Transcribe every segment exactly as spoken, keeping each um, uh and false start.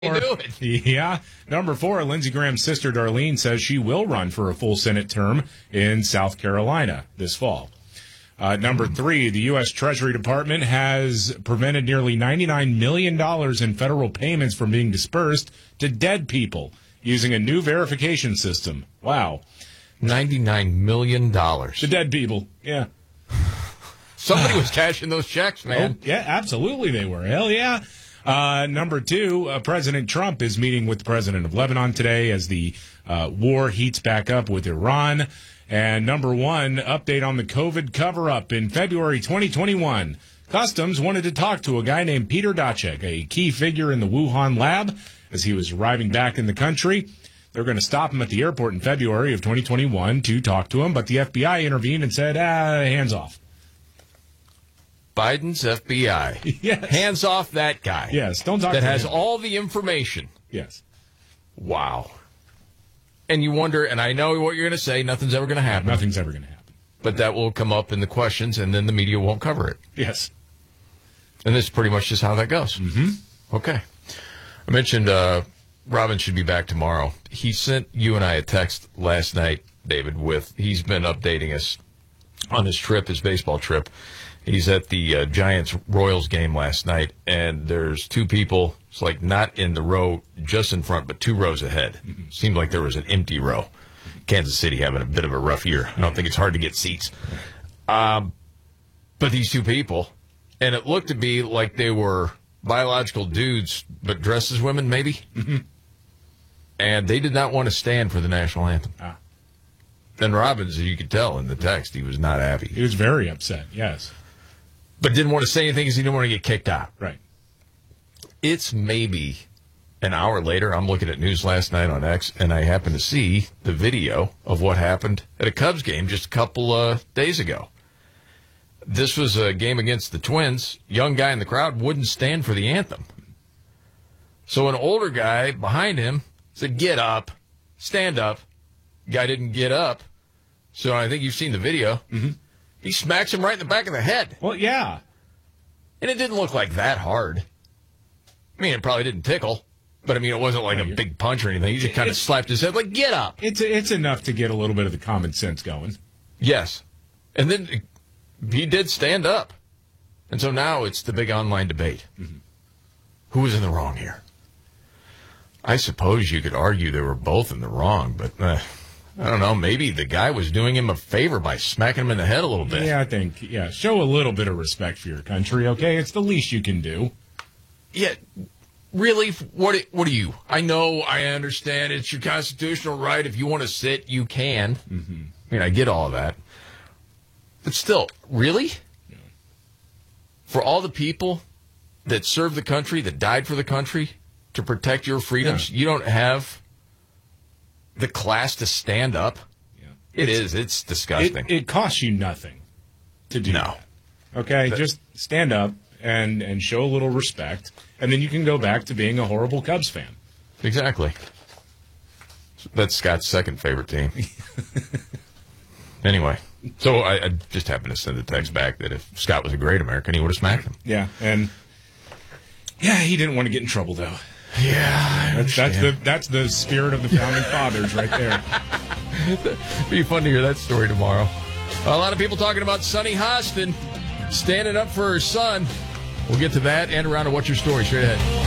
You do it. Yeah. Number four, Lindsey Graham's sister Darlene says she will run for a full Senate term in South Carolina this fall. Uh, number three, the U S. Treasury Department has prevented nearly ninety-nine million dollars in federal payments from being dispersed to dead people using a new verification system. Wow. ninety-nine million dollars. To dead people, yeah. Somebody was cashing those checks, man. Oh, yeah, absolutely they were. Hell yeah. Uh, number two, uh, President Trump is meeting with the president of Lebanon today as the uh, war heats back up with Iran. And number one, update on the COVID cover-up in February twenty twenty-one. Customs wanted to talk to a guy named Peter Daszak, a key figure in the Wuhan lab, as he was arriving back in the country. They're going to stop him at the airport in February of twenty twenty-one to talk to him, but the F B I intervened and said, ah, hands off. Biden's F B I. Yes. Hands off that guy. Yes, don't talk that to has him. all the information. Yes. Wow. And you wonder, and I know what you're going to say, nothing's ever going to happen. Nothing's ever going to happen. But that will come up in the questions, and then the media won't cover it. Yes. And this is pretty much just how that goes. Mm-hmm. Okay. I mentioned uh, Robin should be back tomorrow. He sent you and I a text last night, David, with he's been updating us on his trip, his baseball trip. He's at the uh, Giants-Royals game last night, and there's two people, it's like not in the row just in front, but two rows ahead. Mm-hmm. Seemed like there was an empty row. Kansas City having a bit of a rough year. I don't think it's hard to get seats. Um, but these two people, and it looked to be like they were biological dudes, but dressed as women, maybe. Mm-hmm. And they did not want to stand for the national anthem. Ah. And Robbins, as you could tell in the text, he was not happy. He was very upset, yes. But didn't want to say anything because he didn't want to get kicked out. Right. It's maybe an hour later. I'm looking at news last night on X, and I happen to see the video of what happened at a Cubs game just a couple uh, days ago. This was a game against the Twins. Young guy in the crowd wouldn't stand for the anthem. So an older guy behind him said, get up, stand up. Guy didn't get up. So I think you've seen the video. Mm-hmm. He smacks him right in the back of the head. Well, yeah. And it didn't look like that hard. I mean, it probably didn't tickle. But, I mean, it wasn't like a big punch or anything. He just kind of slapped his head like, get up. It's it's enough to get a little bit of the common sense going. Yes. And then he did stand up. And so now it's the big online debate. Mm-hmm. Who was in the wrong here? I suppose you could argue they were both in the wrong, but uh, I don't know. Maybe the guy was doing him a favor by smacking him in the head a little bit. Yeah, I think, yeah, show a little bit of respect for your country, okay? It's the least you can do. Yeah, really? What What are you? I know, I understand. It's your constitutional right. If you want to sit, you can. Mm-hmm. I mean, I get all of that. But still, really? Yeah. For all the people that served the country, that died for the country, to protect your freedoms, yeah. You don't have the class to stand up? Yeah. It it's, is. It's disgusting. It, it costs you nothing to do no. that. Okay? That, Just stand up and, and show a little respect, and then you can go back to being a horrible Cubs fan. Exactly. That's Scott's second favorite team. Anyway, so I, I just happened to send a text back that if Scott was a great American, he would have smacked him. Yeah, and yeah, he didn't want to get in trouble, though. Yeah, that's, that's the that's the spirit of the founding fathers right there. It'd be fun to hear that story tomorrow. A lot of people talking about Sunny Hostin standing up for her son. We'll get to that and around to What's Your Story straight ahead.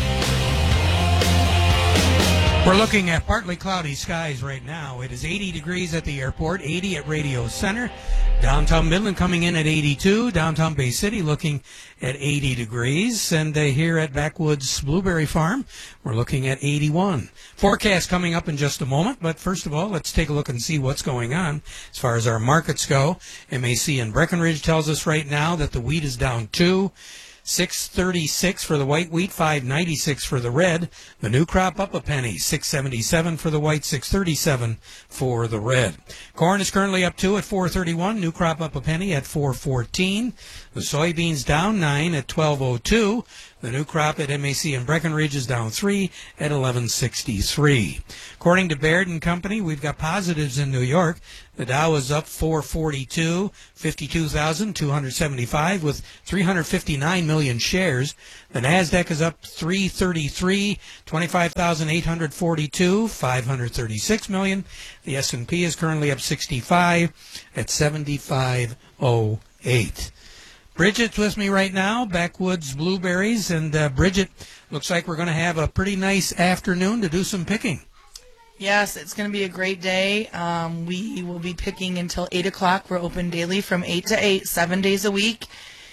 We're looking at partly cloudy skies right now. It is eighty degrees at the airport, eighty at Radio Center. Downtown Midland coming in at eighty-two. Downtown Bay City looking at eighty degrees. And uh, here at Backwoods Blueberry Farm, we're looking at eighty-one. Forecast coming up in just a moment. But first of all, let's take a look and see what's going on as far as our markets go. M A C in Breckenridge tells us right now that the wheat is down two. six thirty-six for the white wheat, five ninety-six for the red. The new crop up a penny, six seventy-seven for the white, six thirty-seven for the red. Corn is currently up two at four thirty-one. New crop up a penny at four fourteen. The soybeans down nine at twelve oh two. The new crop at M A C and Breckenridge is down three at eleven sixty-three. According to Baird and Company, we've got positives in New York. The Dow is up four forty-two, fifty-two thousand two hundred seventy-five with three hundred fifty-nine million shares. The Nasdaq is up three thirty-three, twenty-five thousand eight hundred forty-two, five hundred thirty-six million. The S and P is currently up sixty-five at seventy-five oh eight. Bridget's with me right now, Backwoods Blueberries, and uh, Bridget, looks like we're going to have a pretty nice afternoon to do some picking. Yes, it's going to be a great day. Um, we will be picking until eight o'clock. We're open daily from eight to eight, seven days a week.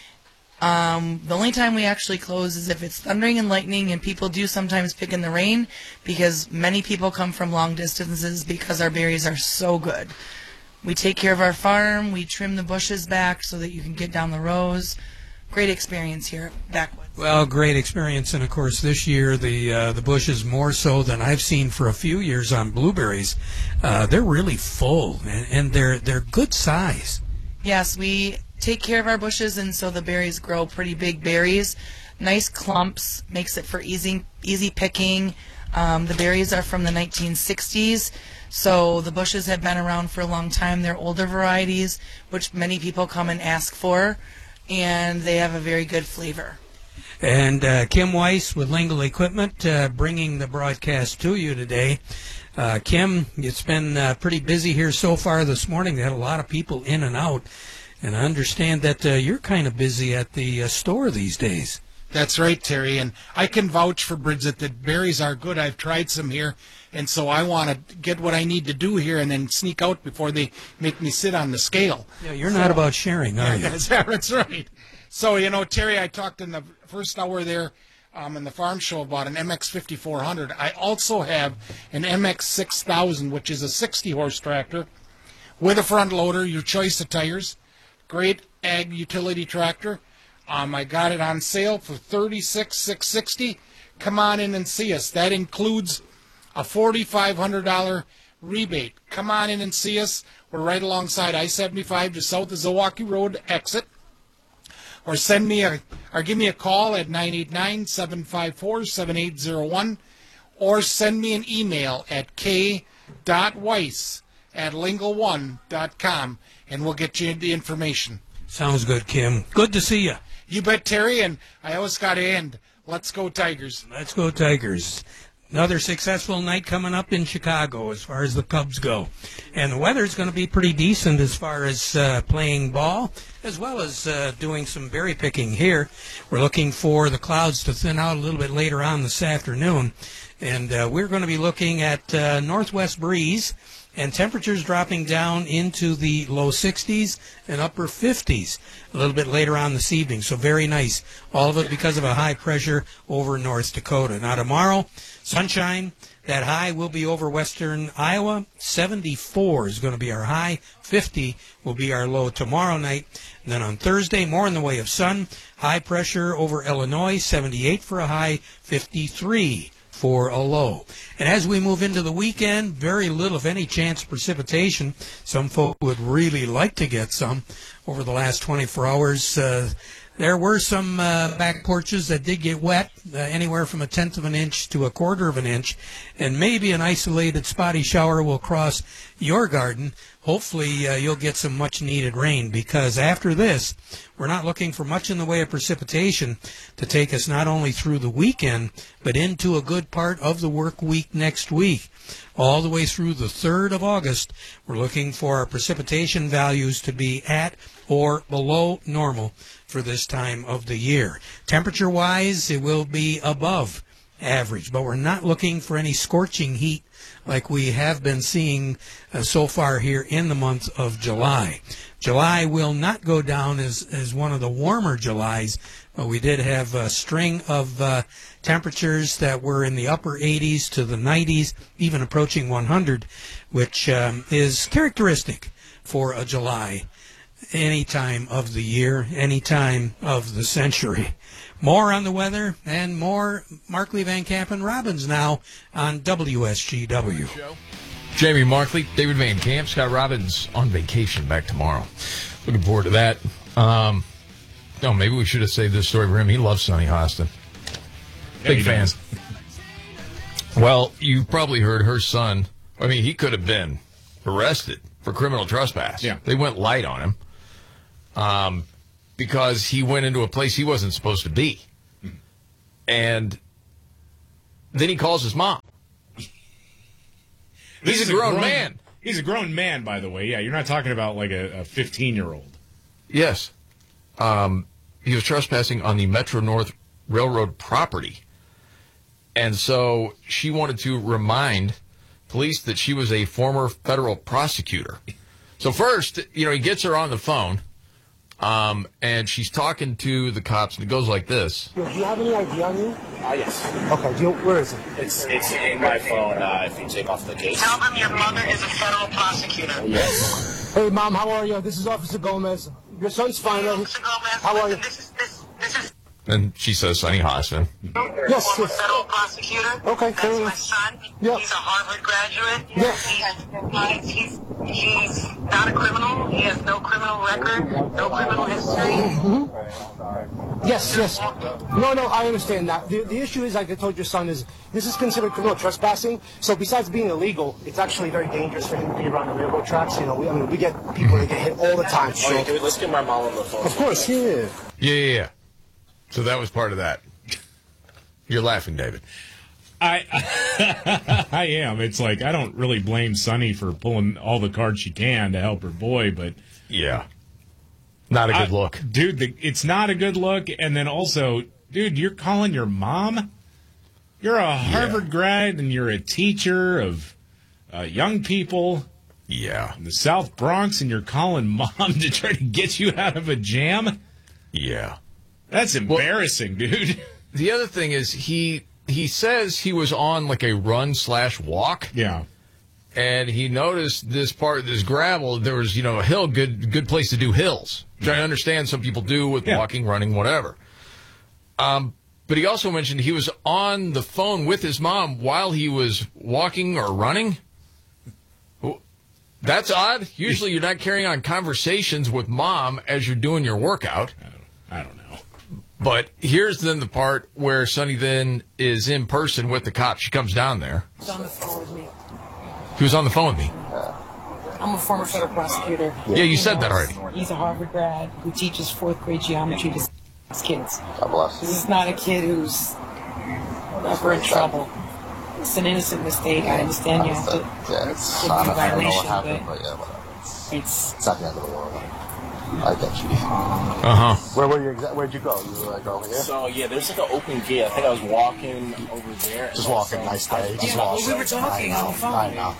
Um, the only time we actually close is if it's thundering and lightning, and people do sometimes pick in the rain because many people come from long distances because our berries are so good. We take care of our farm. We trim the bushes back so that you can get down the rows. Great experience here at Backwoods. Well, great experience, and of course this year the uh, the bushes more so than I've seen for a few years on blueberries. Uh, they're really full, and, and they're they're good size. Yes, we take care of our bushes, and so the berries grow pretty big berries. Nice clumps, makes it for easy easy picking. Um, the berries are from the nineteen sixties. So the bushes have been around for a long time. They're older varieties, which many people come and ask for, and they have a very good flavor. And uh, Kim Weiss with Lingle Equipment uh, bringing the broadcast to you today. Uh, Kim, it's been uh, pretty busy here so far this morning. They had a lot of people in and out, and I understand that uh, you're kind of busy at the uh, store these days. That's right, Terry, and I can vouch for Bridget that berries are good. I've tried some here, and so I want to get what I need to do here and then sneak out before they make me sit on the scale. Yeah, you're so, not about sharing, are you? That's, that's right. So, you know, Terry, I talked in the first hour there um, in the farm show about an M X fifty-four hundred. I also have an M X six thousand, which is a sixty horse tractor with a front loader, your choice of tires. Great ag utility tractor. Um, I got it on sale for thirty-six thousand six hundred sixty dollars. Come on in and see us. That includes a four thousand five hundred dollars rebate. Come on in and see us. We're right alongside I seventy-five, just south of Zilwaukee Road exit. Or send me a, or give me a call at nine eight nine, seven five four, seven eight zero one. Or send me an email at k dot weiss at lingle one dot com, and we'll get you the information. Sounds good, Kim. Good to see you. You bet, Terry, and I always got to end. Let's go, Tigers. Let's go, Tigers. Another successful night coming up in Chicago as far as the Cubs go. And the weather's going to be pretty decent as far as uh, playing ball, as well as uh, doing some berry picking here. We're looking for the clouds to thin out a little bit later on this afternoon. And uh, we're going to be looking at uh, northwest breeze, and temperatures dropping down into the low sixties and upper fifties a little bit later on this evening. So very nice. All of it because of a high pressure over North Dakota. Now tomorrow, sunshine. That high will be over western Iowa. seventy-four is going to be our high. fifty will be our low tomorrow night. And then on Thursday, more in the way of sun. High pressure over Illinois. seventy-eight for a high. fifty-three for a low. And as we move into the weekend, very little, if any, chance of precipitation. Some folk would really like to get some over the last twenty-four hours. Uh, there were some uh, back porches that did get wet, uh, anywhere from a tenth of an inch to a quarter of an inch, and maybe an isolated spotty shower will cross your garden. Hopefully uh, you'll get some much-needed rain, because after this, we're not looking for much in the way of precipitation to take us not only through the weekend, but into a good part of the work week next week. All the way through the third of August, we're looking for our precipitation values to be at or below normal for this time of the year. Temperature-wise, it will be above average, but we're not looking for any scorching heat like we have been seeing uh, so far here in the month of July. July will not go down as, as one of the warmer Julys, but we did have a string of uh, temperatures that were in the upper eighties to the nineties, even approaching one hundred, which um, is characteristic for a July any time of the year, any time of the century. More on the weather and more Markley, Van Camp, and Robbins now on W S G W. Jamie Markley, David Van Camp, Scott Robbins on vacation back tomorrow. Looking forward to that. Um, No, maybe we should have saved this story for him. He loves Sonny Hostin. Yeah, Big he fan. does. Well, you probably heard her son. I mean, he could have been arrested for criminal trespass. Yeah. They went light on him um, because he went into a place he wasn't supposed to be. And then he calls his mom. This He's is a grown man. He's a grown man, by the way. Yeah, you're not talking about like a fifteen-year-old. Yes. Um, he was trespassing on the Metro North Railroad property. And so she wanted to remind police that she was a former federal prosecutor. So first, you know, he gets her on the phone, um, and she's talking to the cops, and it goes like this. Do you have any I D on you? Uh, yes. Okay, do you, where is it? It's it's in my phone. Uh, if you take off the case. Tell them your mother is a federal prosecutor. Yes. Hey, Mom, how are you? This is Officer Gomez. Your son's fine. Officer Gomez, How are you? listen, This is this this is And she says, Sonny Hostin. Yes, former yes. federal prosecutor. Okay, That's fair my enough. son. Yeah. He's a Harvard graduate. Yeah. He has, he's, he's he's not a criminal. He has no criminal record, no criminal history. Yes, yes. No, no, I understand that. The, the issue is, like I told your son, is this is considered criminal trespassing. So besides being illegal, it's actually very dangerous for him to be around the railroad tracks. You know, we, I mean, we get people that get hit all the time. So. Okay, let's get my mom on the phone. Of course, yeah. Yeah, yeah, yeah. So that was part of that. You're laughing, David. I I am. It's like I don't really blame Sonny for pulling all the cards she can to help her boy, but Yeah. Not a good I- look. dude. The, it's not a good look. And then also, dude, you're calling your mom. You're a Harvard grad and you're a teacher of uh, young people Yeah. in the South Bronx, and you're calling mom to try to get you out of a jam. Yeah. That's embarrassing, dude. The other thing is he he says he was on like a run slash walk, Yeah. and he noticed this part, this gravel. There was, you know, a hill, good good place to do hills, which I understand some people do with Yeah. walking, running, whatever. Um, but he also mentioned he was on the phone with his mom while he was walking or running. Well, that's odd. Usually, you're not carrying on conversations with mom as you're doing your workout. I don't, I don't know. But here's then the part where Sonny then is in person with the cop. She comes down there. He's on the phone with me. He was on the phone with me. I'm a former federal prosecutor. Yeah, you said that already. He's a Harvard grad who teaches fourth grade geometry to his kids. God bless. This is not a kid who's ever in trouble. It's an innocent mistake. I understand you have to. Yeah, it's Could be not. a I don't know what violation, happened, but- but yeah, whatever. It's It's not the end of the world. I get you. Uh huh. Where were you? exa- Where'd you go? You were like over here. So yeah, there's like an open gate. I think I was walking over there. Just walking, nice day. Just Yeah, well, walking. we were talking on the phone. I know.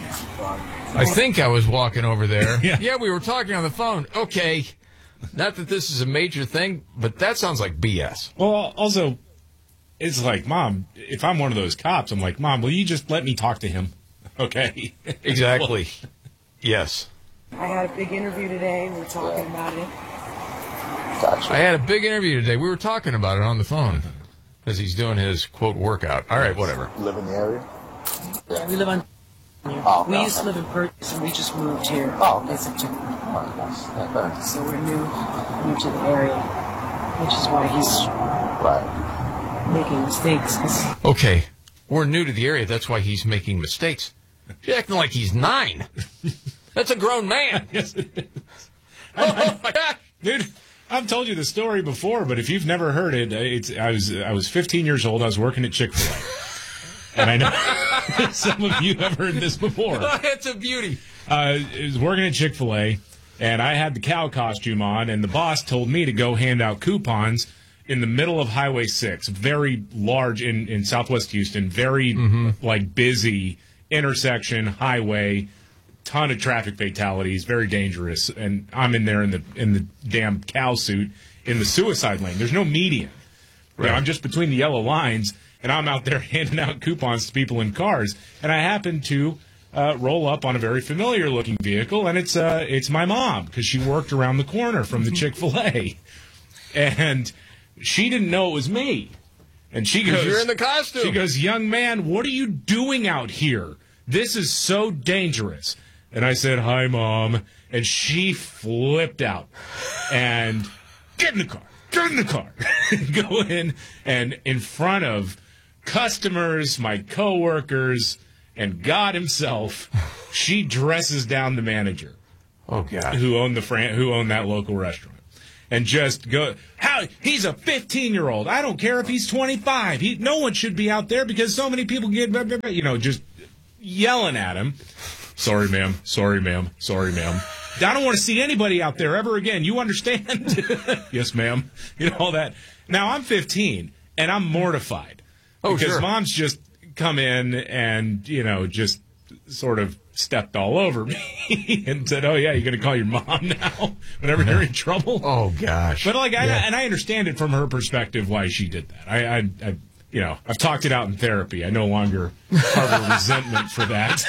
I think I was walking over there. Yeah. Yeah, we were talking on the phone. Okay. Not that this is a major thing, but that sounds like B S. Well, also, it's like, Mom, if I'm one of those cops, I'm like, Mom, will you just let me talk to him? Okay. Exactly. Yes. I had a big interview today. We were talking about it. Gotcha. I had a big interview today. We were talking about it on the phone as he's doing his, quote, workout. All right, whatever. Live in the area. Yeah, we live on. Oh, we no. used to live in Purchase, and we just moved here Oh, okay. in September. Oh, nice. Yeah, very nice. So we're new, new to the area, which is why he's Right. making mistakes. 'cause Okay. We're new to the area. That's why he's making mistakes. He's acting like he's nine. That's a grown man. Yes, it is. Oh, my gosh. Dude, I've told you the story before, but if you've never heard it, it's I was I was fifteen years old. I was working at Chick-fil-A, and I know some of you have heard this before. That's a beauty. Uh, I was working at Chick-fil-A, and I had the cow costume on, and the boss told me to go hand out coupons in the middle of Highway six, very large in, in Southwest Houston, very like busy intersection highway. Ton of traffic fatalities, very dangerous, and I'm in there in the in the damn cow suit in the suicide lane. There's no median. You know, Right. I'm just between the yellow lines, and I'm out there handing out coupons to people in cars. And I happen to uh, roll up on a very familiar looking vehicle, and it's uh it's my mom because she worked around the corner from the Chick-fil-A, and she didn't know it was me. And she goes, You're in the costume. She goes, young man, what are you doing out here? This is so dangerous. And I said, hi, Mom. And she flipped out and get in the car. get in the car. Go in, and in front of customers, my coworkers, and God himself, she dresses down the manager. Oh, God. Who owned the fran- who owned that local restaurant. And just go, how he's a fifteen-year-old. I don't care if he's twenty-five. He, no one should be out there because so many people get, you know, just yelling at him. Sorry, ma'am. Sorry, ma'am. Sorry, ma'am. I don't want to see anybody out there ever again. You understand? Yes, ma'am. You know, all that. Now, I'm fifteen, and I'm mortified. Oh, because sure. mom's just come in and, you know, just sort of stepped all over me and said, oh, yeah, you're going to call your mom now whenever you're in trouble? Oh, gosh. But, like, I, Yeah. and I understand it from her perspective why she did that. I, I, I, you know, I've talked it out in therapy. I no longer harbor resentment for that.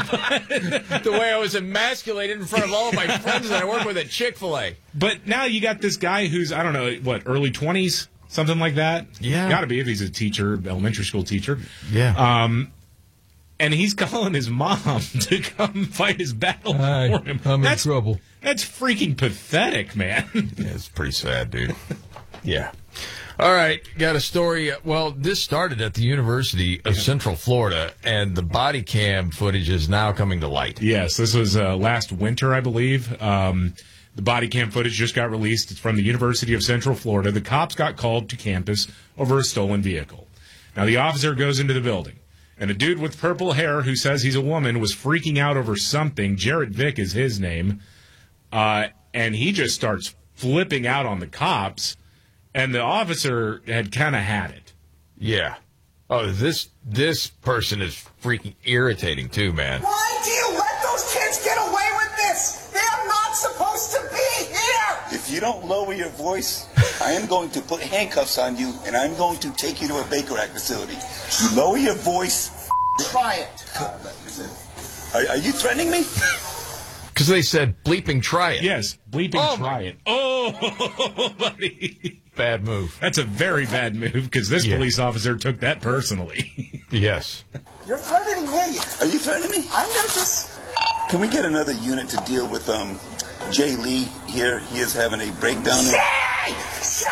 The way I was emasculated in front of all of my friends that I work with at Chick-fil-A. But now you got this guy who's, I don't know, what, early twenties? Something like that? Yeah. Got to be if he's a teacher, elementary school teacher. Yeah. Um, and he's calling his mom to come fight his battle Hi, for him. I'm that's, in trouble. That's freaking pathetic, man. Yeah, it's pretty sad, dude. Yeah. All right, got a story. Well, this started at the University of Central Florida, and the body cam footage is now coming to light. Yes, this was uh, last winter, I believe. Um, the body cam footage just got released. It's from the University of Central Florida. The cops got called to campus over a stolen vehicle. Now, the officer goes into the building, and a dude with purple hair who says he's a woman was freaking out over something. Jarrett Vick is his name. Uh, and he just starts flipping out on the cops, and the officer had kind of had it. Yeah. Oh, this this person is freaking irritating, too, man. Why do you let those kids get away with this? They are not supposed to be here! If you don't lower your voice, I am going to put handcuffs on you, and I'm going to take you to a Baker Act facility. You lower your voice. Try it. Are, are you threatening me? Because they said bleeping try it. Yes, bleeping Oh, try it. Oh, buddy. Bad move. That's a very bad move because this Yeah. police officer took that personally. Yes. You're threatening me. Are you threatening me? I'm gonna just... Can we get another unit to deal with um, Jay Lee here? He is having a breakdown. Say! Say!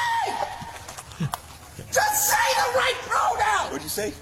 Just say the right pronoun! What'd you say?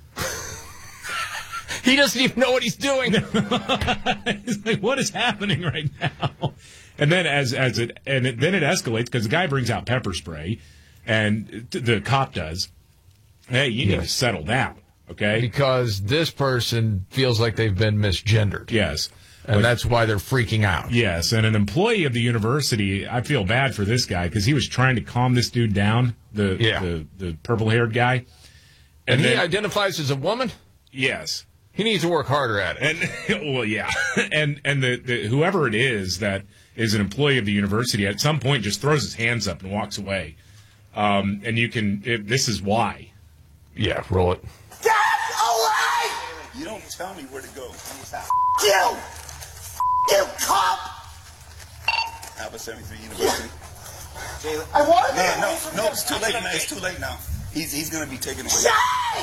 He doesn't even know what he's doing. He's like, what is happening right now? And then as as it and it, then it escalates because the guy brings out pepper spray, and t- the cop does. Hey, you need to Yes. settle down, okay? Because this person feels like they've been misgendered. Yes. And that's why they're freaking out. Yes, and an employee of the university, I feel bad for this guy because he was trying to calm this dude down, the Yeah. the, the purple-haired guy. And, And he then- identifies as a woman? Yes. He needs to work harder at it. And well, yeah, and and the, the whoever it is that is an employee of the university at some point just throws his hands up and walks away. Um, and you can. It, this is why. Yeah, roll it. Get away! You don't tell me where to go. You! You cop! Alpha seventy-three University. I want to be No, away no, from no, him. it's too late now. It's too late now. He's he's gonna be taken away. Say!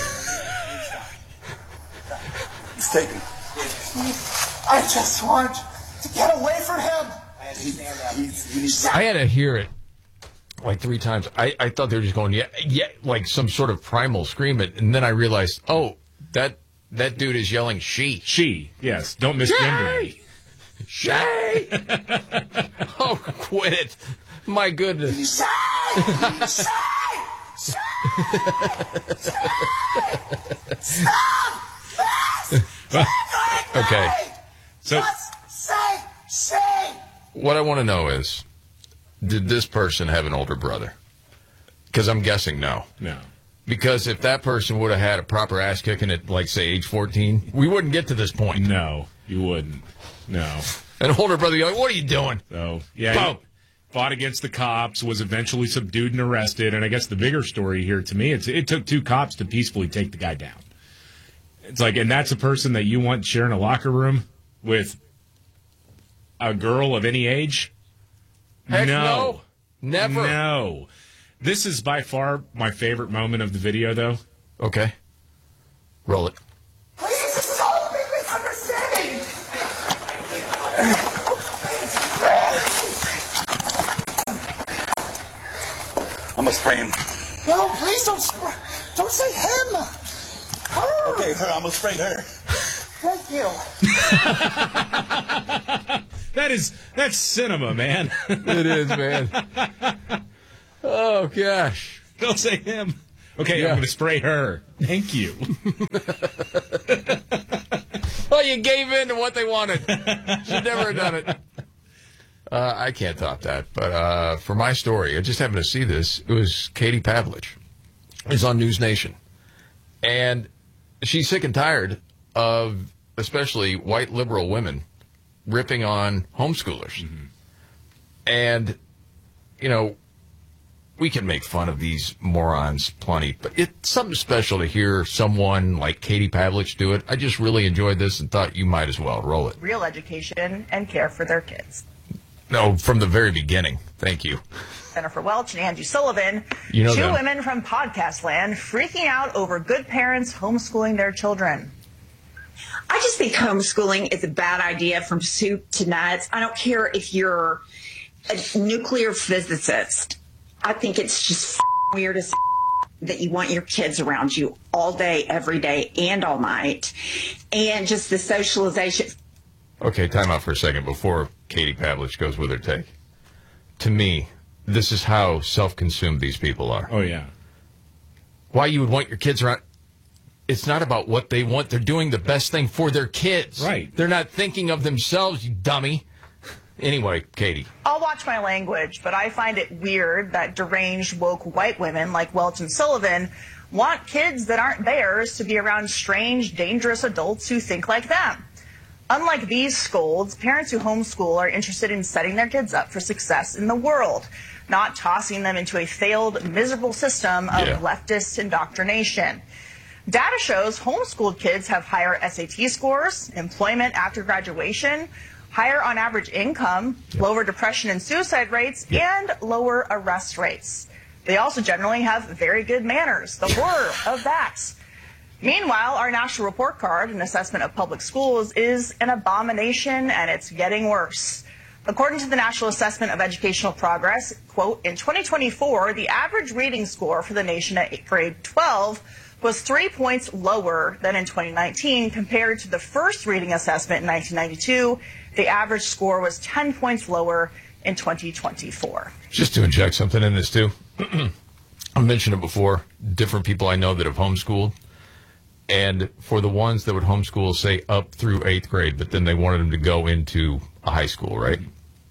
He's taken. I just want to get away from him. He, he's, he needs I had to hear it like three times. I, I thought they were just going, yeah, yeah, like some sort of primal scream. And then I realized, oh, that that dude is yelling she. She, yes, don't misgender me. Shay! Oh, quit it. My goodness. Say! Say! Say! Say! Stop! This! Okay. So Just say! Say! What I want to know is, did this person have an older brother? Because I'm guessing no. no, Because if that person would have had a proper ass kicking at, like, say, age fourteen, we wouldn't get to this point. no, you wouldn't. No. An older brother, you're like, what are you doing? So yeah, Boom. he fought against the cops, was eventually subdued and arrested. And I guess the bigger story here to me, it's it took two cops to peacefully take the guy down. It's like, and that's a person that you want sharing a locker room with a girl of any age? Heck no. Never. No. This is by far my favorite moment of the video, though. Okay. Roll it. Please, this is all a big misunderstanding! gonna spray him. No, please don't spray. Don't say him. Her. Okay, her. I'm gonna spray her. Thank you. That is that's cinema, man. It is, man. Oh gosh. Don't say him. Okay, Yeah. I'm going to spray her. Thank you. Well, you gave in to what they wanted. Should never have done it. Uh, I can't top that. But uh, for my story, I just happened to see this. It was Katie Pavlich. It's on News Nation. And she's sick and tired of especially white liberal women ripping on homeschoolers. Mm-hmm. And, you know, we can make fun of these morons plenty, but it's something special to hear someone like Katie Pavlich do it. I just really enjoyed this and thought you might as well roll it. Real education and care for their kids. No, from the very beginning. Thank you. Jennifer Welch and Angie Sullivan, You know two them. women from podcast land freaking out over good parents homeschooling their children. I just think homeschooling is a bad idea from soup to nuts. I don't care if you're a nuclear physicist. I think it's just f- weird as f- that you want your kids around you all day, every day, and all night. And just the socialization. Okay, time out for a second before Katie Pavlich goes with her take. To me, this is how self-consumed these people are. Oh, yeah. Why you would want your kids around... It's not about what they want. They're doing the best thing for their kids. Right. They're not thinking of themselves, you dummy. Anyway, Katie. I'll watch my language, but I find it weird that deranged woke white women like Welch and Sullivan want kids that aren't theirs to be around strange, dangerous adults who think like them. Unlike these scolds, parents who homeschool are interested in setting their kids up for success in the world, not tossing them into a failed, miserable system of Yeah. leftist indoctrination. Data shows homeschooled kids have higher S A T scores, employment after graduation, higher on average income, lower depression and suicide rates, and lower arrest rates. They also generally have very good manners. The horror of that. Meanwhile, our national report card, an assessment of public schools, is an abomination, and it's getting worse. According to the National Assessment of Educational Progress, quote, in twenty twenty-four, the average reading score for the nation at grade twelve was three points lower than in twenty nineteen. Compared to the first reading assessment in nineteen ninety-two, the average score was ten points lower in twenty twenty-four. Just to inject something in this, too. I mentioned it before. Different people I know that have homeschooled. And for the ones that would homeschool, say, up through eighth grade, but then they wanted them to go into a high school, right?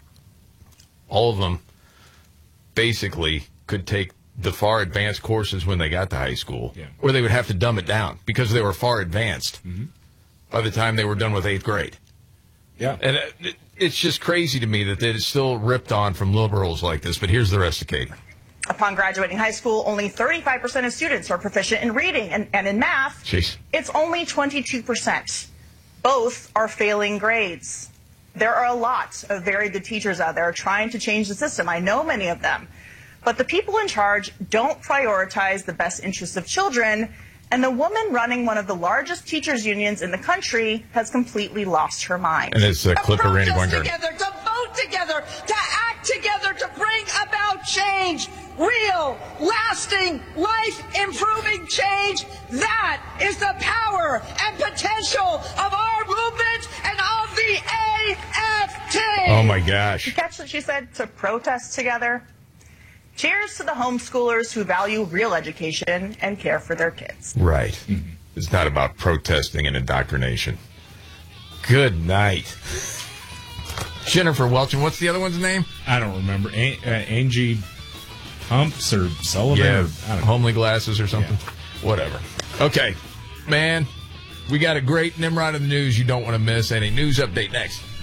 All of them basically could take the far advanced courses when they got to high school, Yeah. or they would have to dumb it down because they were far advanced Mm-hmm. by the time they were done with eighth grade. Yeah. And it, it's just crazy to me that it is still ripped on from liberals like this, but here's the rest of Katie. Upon graduating high school, only thirty-five percent of students are proficient in reading, and, and in math, Jeez. it's only twenty-two percent. Both are failing grades. There are a lot of very good teachers out there trying to change the system. I know many of them. But the people in charge don't prioritize the best interests of children, and the woman running one of the largest teachers' unions in the country has completely lost her mind. And it's a clip of Randy Protest Weingarten. together, to vote together, to act together, to bring about change. Real, lasting, life-improving change. That is the power and potential of our movement and of the A F T. Oh, my gosh. You catch what she said? To protest together? Cheers to the homeschoolers who value real education and care for their kids. Right. Mm-hmm. It's not about protesting and indoctrination. Good night. Jennifer Welch, and what's the other one's name? I don't remember. A- uh, Angie Humps or Sullivan? Yeah, Or, I don't know. homely glasses or something. Whatever. Okay, man, we got a great Nimrod in the news you don't want to miss, and a news update next.